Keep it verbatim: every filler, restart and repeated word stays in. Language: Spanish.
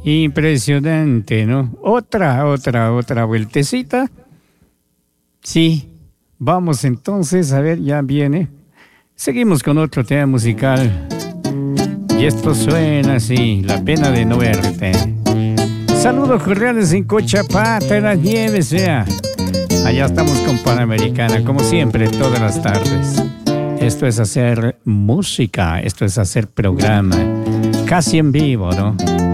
Impresionante, ¿no? Otra, otra, otra vueltecita. Sí, vamos entonces, a ver, ya viene. Seguimos con otro tema musical. Y esto suena así, La pena de no verte. Saludos cordiales en Cochapata, en las nieves, sea. Allá estamos con Panamericana, como siempre, todas las tardes. Esto es hacer música, esto es hacer programa. Casi en vivo, ¿no?